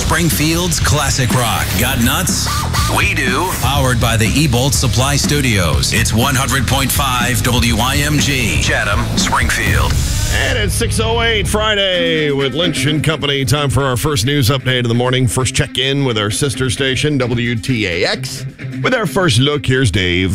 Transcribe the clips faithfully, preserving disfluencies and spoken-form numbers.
Springfield's classic rock. Got nuts? We do. Powered by the eBolt Supply Studios. It's one hundred point five W I M G. Chatham, Springfield. And it's six oh eight Friday with Lynch and Company. Time for our first news update of the morning. First check-in with our sister station, W T A X. With our first look, here's Dave.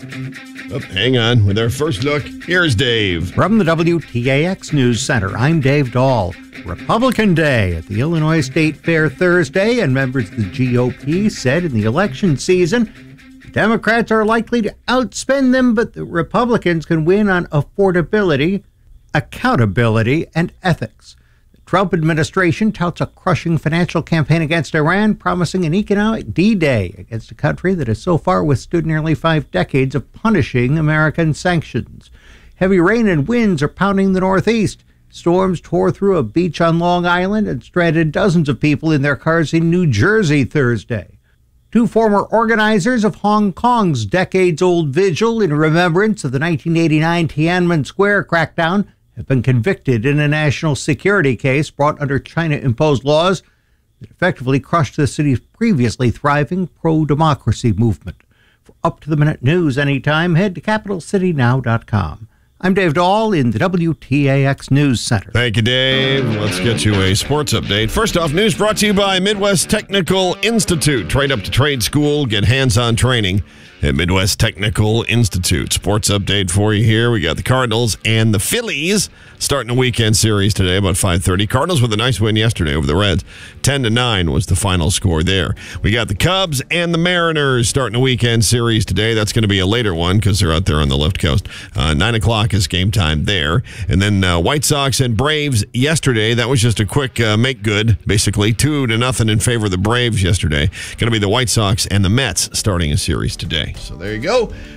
Oh, hang on. With our first look, here's Dave. From the W T A X News Center, I'm Dave Dahl. Republican Day at the Illinois State Fair Thursday, and members of the G O P said in the election season, Democrats are likely to outspend them, but the Republicans can win on affordability, accountability, and ethics. The Trump administration touts a crushing financial campaign against Iran, promising an economic D-Day against a country that has so far withstood nearly five decades of punishing American sanctions. Heavy rain and winds are pounding the Northeast. Storms tore through a beach on Long Island and stranded dozens of people in their cars in New Jersey Thursday. Two former organizers of Hong Kong's decades-old vigil in remembrance of the nineteen eighty-nine Tiananmen Square crackdown have been convicted in a national security case brought under China-imposed laws that effectively crushed the city's previously thriving pro-democracy movement. For up-to-the-minute news anytime, head to capital city now dot com. I'm Dave Dahl in the W T A X News Center. Thank you, Dave. Let's get you a sports update. First off, news brought to you by Midwest Technical Institute. Trade up to trade school, get hands-on training at Midwest Technical Institute. Sports update for you here. We got the Cardinals and the Phillies starting a weekend series today about five thirty. Cardinals with a nice win yesterday over the Reds. ten to nine was the final score there. We got the Cubs and the Mariners starting a weekend series today. That's going to be a later one because they're out there on the left coast. Uh, nine o'clock is game time there. And then uh, White Sox and Braves yesterday. That was just a quick uh, make good, basically. Two to nothing in favor of the Braves yesterday. Going to be the White Sox and the Mets starting a series today. So there you go.